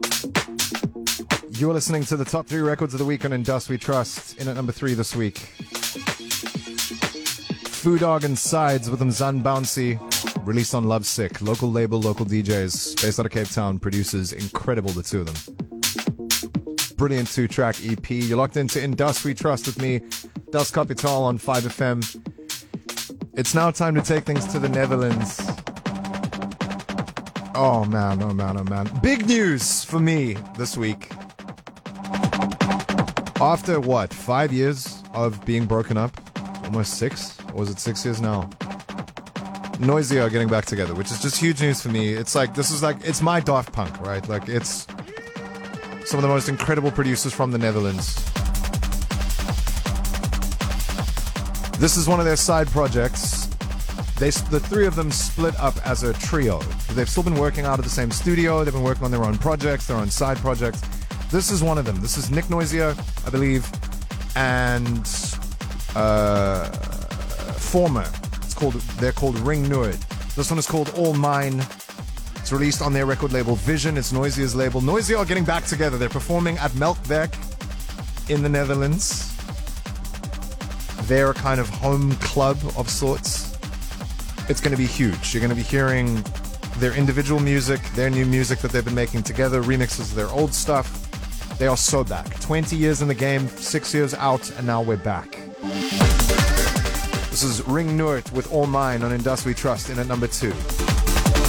You're listening to the top 3 records of the week on In Dust We Trust. In at number 3 this week, Foo Dog and Sides with Mzan Bouncy, released on Lovesick. Local label, local DJs, based out of Cape Town, producers, incredible, the two of them. Brilliant 2-track EP. You're locked into In Dust We Trust with me, Das Kapital on 5FM. It's now time to take things to the Netherlands. Oh man, oh man, oh man. Big news for me this week. After what, 5 years of being broken up? Almost 6? Or was it 6 years now? Noisy are getting back together, which is just huge news for me. It's like, it's my Daft Punk, right? Like, it's some of the most incredible producers from the Netherlands. This is one of their side projects. The three of them split up as a trio. They've still been working out of the same studio. They've been working on their own projects, their own side projects. This is one of them. This is Nick Noisia, I believe, and Former. They're called Ring Noord. This one is called All Mine. It's released on their record label Vision. It's Noisia's label. Noisia are getting back together. They're performing at Melkweg in the Netherlands. Their kind of home club of sorts. It's going to be huge. You're going to be hearing their individual music, their new music that they've been making together, remixes of their old stuff. They are so back. 20 years in the game, 6 years out, and now we're back. This is Ring Noord with All Mine on In Dust We Trust in at number 2.